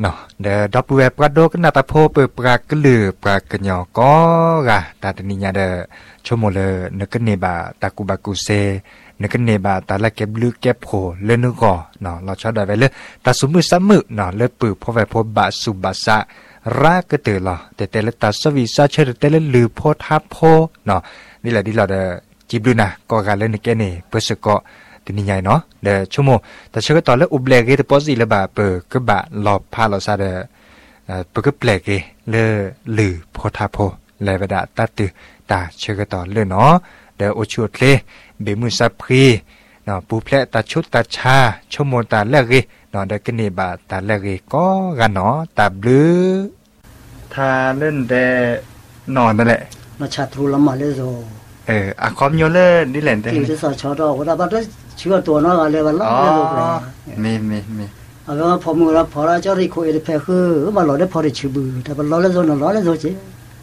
เนาะเดดอกบัวปลาโดก็น่าตาโพเปิดปลากระลือปลากระหยอก็กะตาตนิญาเดชั่วโมงเลยนึกเนบาตากูบากูเซนึกเนบาตาละเก็บลึกเก็บโผเล่นนึกก่อเนาะเราชอบได้ไปเลยตาสมือซ้ำมือเนาะเลือปือพอไปพบบาสุบาสะรากก็ตื่นหรอแต่ละตาสวีซาเชิดแต่ละลือโพทับโพเนาะนี่แหละที่เราเดจิบดูนะก็การเล่นในแกนี่เพื่อสกอทีนี้ใหญ่เนาะเดชั่วโมงแต่เชื่อตอนแล้วอุบเลกที่ปอสิละบาเปิดก็บะหลอบพาเราซาเดเปิดก็แปลกเลลือโพทับโพเลวดาตัดตือตาเชื่อต่อเลยเนาะเดโอชัวเลเบมือซับพรีเนาะปูแพลตาชุดตาชาชั่วโมงตาแรกเนาะเดกันนี่บาตาแรกก็กันเนาะตาบลือทาเล่นเดนอนนั่นแหละมาชาตรูละมาเลยโซอะคอมโยเลนี่แหละเด้ที่จะสอนชอดอกว่าบัดเชื่อตัวเนาะเลยว่าล้อเลยลูกเลยมีเอาว่าพอมือเราพอเราเจ้าริโคเอเพคือว่าเราได้พอได้ชื่อบือแต่ว่าล้อแล้วโซนล้อแล้วโซเจ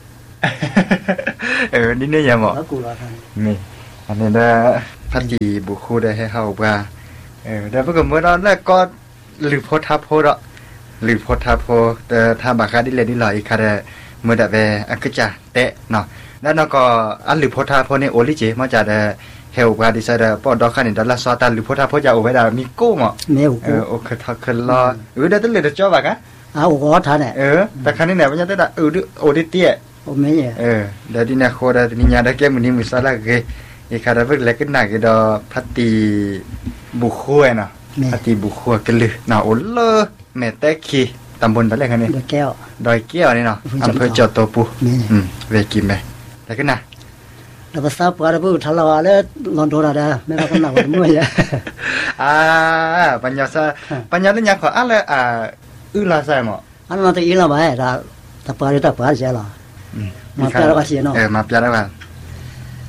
นี่เนี่ยยังบอกกูละครับมีอันนี้ได้พัดดีบุคูได้ให้เฮาว่าแต่เมื่อกี้เมื่อตอนแรกก็หรือโพทับโพดหรือโพทับโพแต่ถ้าบาคาดิเลดิลอยคาได้เมื่อดะเวอักจะเตะเนาะแล้วนก็อันหรือโพทับโพเนี่ยโอลิเจมาจากเฮลว่าดิซาดาปอดอกคันนี่ดอลลาร์ซอตาหรือโพทับโพจะเอาไว้ได้มีกู้มั้งโอเคทักขึ้นรอได้ตั้งเลยจะจ่อบักอ่ะโอ้โหท่านเนี่ยแต่คันนี้เนี่ยมันจะได้โอดิเตี้ยโอ้ไม่เนี่ยเดี๋ยวนี้นะโคดานี่ยาได้แก่มื้อนี้มื้อซาละเกอีคาราเบิกเล็กน่ะก็ดอพัตติบุคัวเนาะพัตติบุคัวกันเลยน่ะโอเลแม่แตกขี้ตำบลตะแลกอันนี้ดอยแก้วนี่เนาะอำเภอจอโตปูเวกินไปแล้วก็น่ะแล้วภาษาปาระบุทะเลาะแล้วลอนโดราดาแม่ว่ากันหนักว่ามื้อปัญญาเนี่ยยังขออะไรอื้อลาใส่หมออันนั้นตะอีละบ่ได้ตะปาเสียล่ะมาแปลว่าเสียเนาะมาแปลแล้วกัน